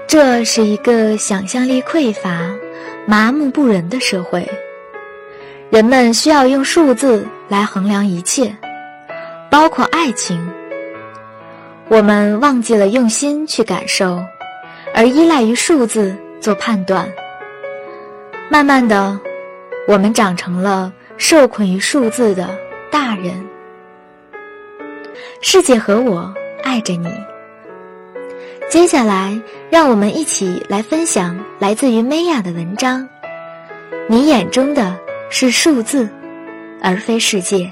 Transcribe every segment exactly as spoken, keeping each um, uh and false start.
这是一个想象力匮乏、麻木不仁的社会，人们需要用数字来衡量一切，包括爱情。我们忘记了用心去感受，而依赖于数字做判断。慢慢的，我们长成了受困于数字的大人。世界和我爱着你。接下来，让我们一起来分享来自于梅亚的文章。你眼中的是数字，而非世界。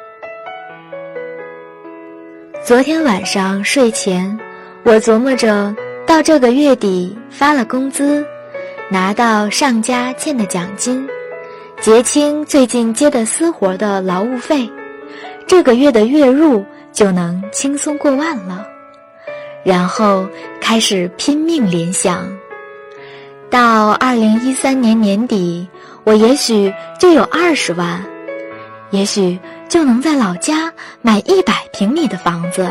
昨天晚上睡前，我琢磨着到这个月底发了工资，拿到上家欠的奖金，结清最近接的私活的劳务费，这个月的月入就能轻松过万了。然后开始拼命联想，到二零一三年年底，我也许就有二十万，也许就能在老家买一百平米的房子。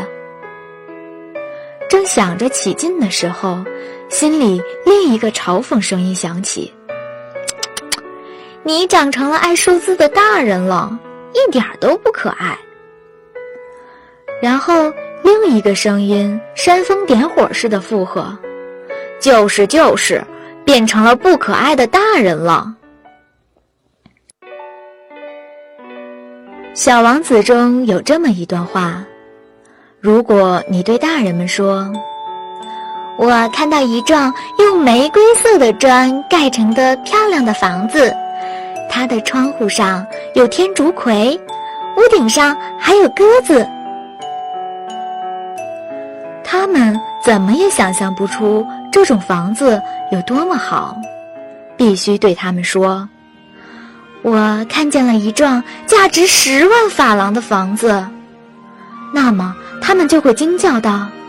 正想着起劲的时候，心里另一个嘲讽声音响起：你长成了爱数字的大人了，一点都不可爱。然后另一个声音煽风点火似的附和：就是就是变成了不可爱的大人了。小王子中有这么一段话：如果你对大人们说，我看到一幢用玫瑰色的砖盖成的漂亮的房子，它的窗户上有天竺葵，屋顶上还有鸽子，他们怎么也想象不出这种房子有多么好。必须对他们说，我看见了一幢价值十万法郎的房子，那么他们就会惊叫道：